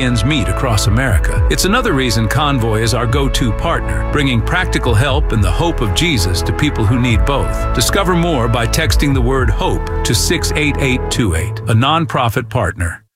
ends meet across America. It's another reason Convoy is our go-to partner, bringing practical help and the hope of Jesus to people who need both. Discover more by texting the word HOPE to 68828, a nonprofit partner.